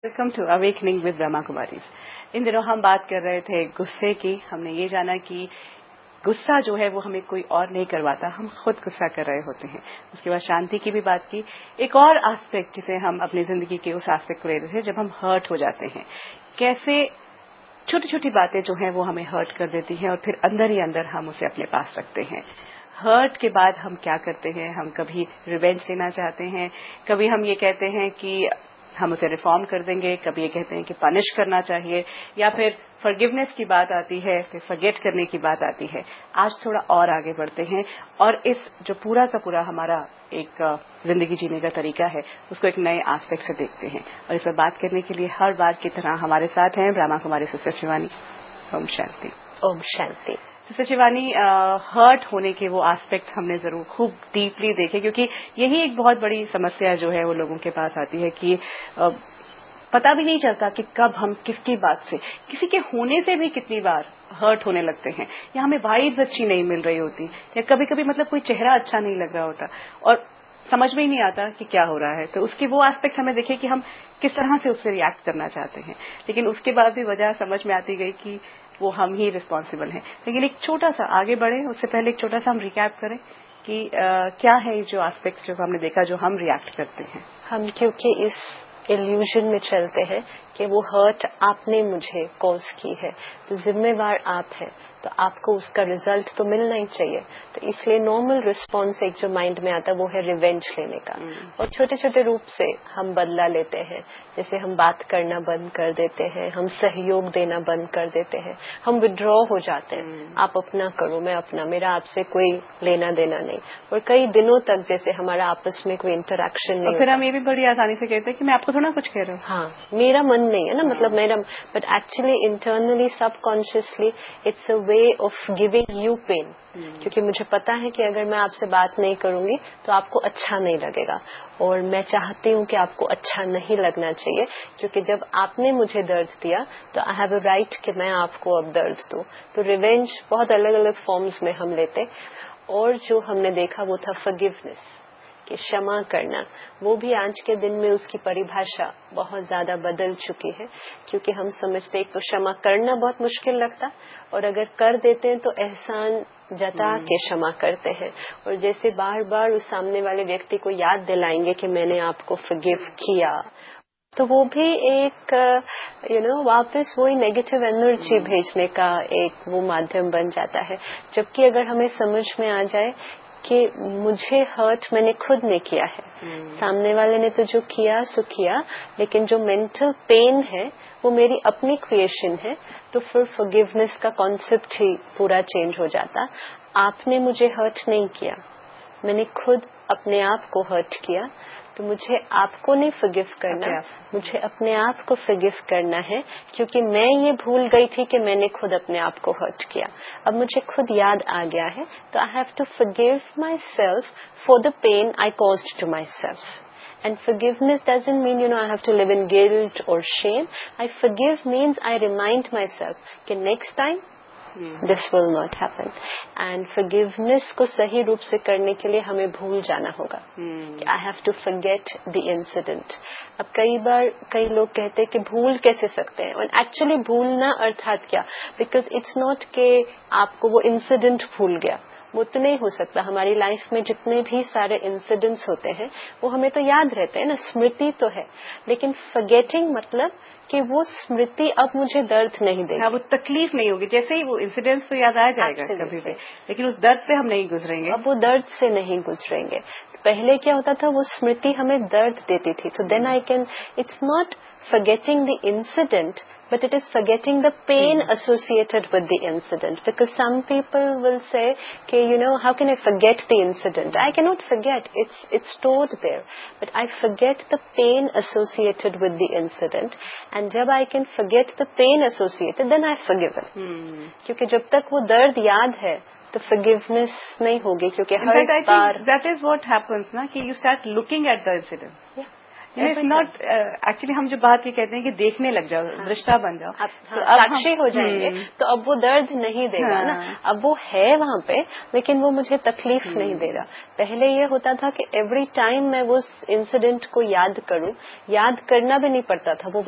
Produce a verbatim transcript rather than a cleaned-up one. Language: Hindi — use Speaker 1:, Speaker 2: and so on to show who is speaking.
Speaker 1: Welcome to awakening with Brahma Kumari. इन दिनों हम बात कर रहे थे गुस्से की। हमने ये जाना कि गुस्सा जो है वो हमें कोई और नहीं करवाता, हम खुद गुस्सा कर रहे होते हैं। उसके बाद शांति की भी बात की। एक और एस्पेक्ट जिसे हम अपनी जिंदगी के उस एस्पेक्ट को लेते थे जब हम हर्ट हो जाते हैं, कैसे छोटी छोटी बातें जो हैं वो हमें हर्ट कर देती हैं और फिर अंदर ही अंदर हम उसे अपने पास रखते हैं। हर्ट के बाद हम क्या करते हैं, हम कभी रिवेंज लेना चाहते हैं, कभी हम ये कहते हैं कि हम उसे रिफॉर्म कर देंगे, कभी ये कहते हैं कि पनिश करना चाहिए, या फिर फॉरगिवनेस की बात आती है, फिर फॉरगेट करने की बात आती है। आज थोड़ा और आगे बढ़ते हैं और इस जो पूरा का पूरा हमारा एक जिंदगी जीने का तरीका है उसको एक नए एस्पेक्ट से देखते हैं। और इस पर बात करने के लिए हर बार की तरह हमारे साथ हैं Brahma Kumari sister Shivani. Om Shanti.
Speaker 2: Om Shanti.
Speaker 1: Sister Shivani, hurt होने के वो एस्पेक्ट हमने जरूर खूब डीपली देखे, क्योंकि यही एक बहुत बड़ी समस्या जो है वो लोगों के पास आती है कि आ, पता भी नहीं चलता कि कब हम किसकी बात से, किसी के होने से भी कितनी बार हर्ट होने लगते हैं, या हमें वाइब्स अच्छी नहीं मिल रही होती, या कभी कभी मतलब कोई चेहरा अच्छा नहीं लग रहा होता और समझ में ही नहीं आता कि क्या हो रहा है। तो उसके वो एस्पेक्ट हमें देखे कि हम किस तरह से उससे रिएक्ट करना चाहते हैं, लेकिन उसके बाद भी वजह समझ में आती गई कि वो हम ही रिस्पॉन्सिबल हैं। लेकिन एक छोटा सा आगे बढ़े उससे पहले एक छोटा सा हम रिकैप करें कि आ, क्या है जो एस्पेक्ट्स जो हमने देखा जो हम रिएक्ट करते हैं।
Speaker 2: हम क्योंकि इस इल्यूजन में चलते हैं कि वो हर्ट आपने मुझे कॉज की है, तो जिम्मेवार आप हैं, तो आपको उसका रिजल्ट तो मिलना ही चाहिए। तो इसलिए नॉर्मल रिस्पॉन्स एक जो माइंड में आता है वो है रिवेंज लेने का। और छोटे छोटे रूप से हम बदला लेते हैं, जैसे हम बात करना बंद कर देते हैं, हम सहयोग देना बंद कर देते हैं, हम विड्रॉ हो जाते हैं, आप अपना करो मैं अपना, मेरा आपसे कोई लेना देना नहीं। और कई दिनों तक जैसे हमारा आपस में कोई इंटरेक्शन नहीं,
Speaker 1: और फिर हम ये भी बड़ी आसानी से कहते हैं कि मैं आपको थोड़ा कुछ कह रहा हूँ,
Speaker 2: हाँ मेरा मन नहीं है ना, मतलब मेरा, but actually internally subconsciously it's a way of giving you pen. क्योंकि मुझे पता है कि अगर मैं आपसे बात नहीं करूंगी तो आपको अच्छा नहीं लगेगा, और मैं चाहती हूँ कि आपको अच्छा नहीं लगना चाहिए, क्योंकि जब आपने मुझे दर्द दिया तो आई हैव अ राइट कि मैं आपको अब दर्द दूं। तो रिवेंज बहुत अलग अलग फॉर्म्स में हम लेते। और जो हमने देखा वो था फॉरगिवनेस, कि क्षमा करना। वो भी आज के दिन में उसकी परिभाषा बहुत ज्यादा बदल चुकी है, क्योंकि हम समझते हैं तो क्षमा करना बहुत मुश्किल लगता, और अगर कर देते हैं तो एहसान जता के क्षमा करते हैं, और जैसे बार बार उस सामने वाले व्यक्ति को याद दिलाएंगे कि मैंने आपको फॉरगिव किया, तो वो भी एक यू नो वापस वही नेगेटिव एनर्जी भेजने का एक वो माध्यम बन जाता है। जबकि अगर हमें समझ में आ जाए कि मुझे हर्ट मैंने खुद ने किया है, सामने वाले ने तो जो किया सो किया, लेकिन जो मेंटल पेन है वो मेरी अपनी क्रिएशन है, तो फिर फॉरगिवनेस का कॉन्सेप्ट ही पूरा चेंज हो जाता। आपने मुझे हर्ट नहीं किया, मैंने खुद अपने आप को हर्ट किया, तो मुझे आपको नहीं फॉरगिव करना, मुझे अपने आप को फॉरगिव करना है, क्योंकि मैं ये भूल गई थी कि मैंने खुद अपने आप को हर्ट किया। अब मुझे खुद याद आ गया है, तो I have to forgive my self for the pen I caused to my self. And forgiveness doesn't mean, you know, I have to live in guilt or shame. I forgive means I remind myself कि next time this will not happen. And forgiveness को सही रूप से करने के लिए हमें भूल जाना होगा कि I have to forget the incident. अब कई बार कई लोग कहते हैं कि भूल कैसे सकते हैं, और एक्चुअली भूलना अर्थात क्या, बिकॉज इट्स नॉट के आपको वो इंसिडेंट भूल गया, वो तो नहीं हो सकता। हमारी लाइफ में जितने भी सारे इंसिडेंट्स होते हैं वो हमें तो याद रहते हैं ना, स्मृति तो है, लेकिन फॉरगेटिंग मतलब कि वो स्मृति अब मुझे दर्द नहीं देगी।
Speaker 1: हाँ, वो तकलीफ नहीं होगी, जैसे ही वो इंसिडेंट्स तो याद आ जाएगा कभी भी, लेकिन उस दर्द से हम नहीं गुजरेंगे।
Speaker 2: अब वो दर्द से नहीं गुजरेंगे। तो पहले क्या होता था, वो स्मृति हमें दर्द देती थी, तो then I can, it's not forgetting the incident, but it is forgetting the pain mm-hmm. associated with the incident. Because some people will say, okay, you know, how can I forget the incident? I cannot forget. It's it's stored there. But I forget the pain associated with the incident. And जब I can forget the pain associated, then I forgive it. Mm-hmm. क्योंकि जब तक वो दर्द याद है तो forgiveness नहीं होगी, क्योंकि हर
Speaker 1: fact,
Speaker 2: bar
Speaker 1: that is what happens ना, कि you start looking at the incidents. Yeah. It's not actually हम जो बात ये कहते हैं कि देखने लग जाओ, हाँ, दृष्टा बन जाओ,
Speaker 2: अब तो अब साक्षी हो जाएंगे, तो अब वो दर्द नहीं देगा, हाँ, ना, अब वो है वहाँ पे, लेकिन वो मुझे तकलीफ नहीं दे रहा। पहले ये होता था कि एवरी टाइम मैं वो इंसिडेंट को याद करूं, याद करना भी नहीं पड़ता था, वो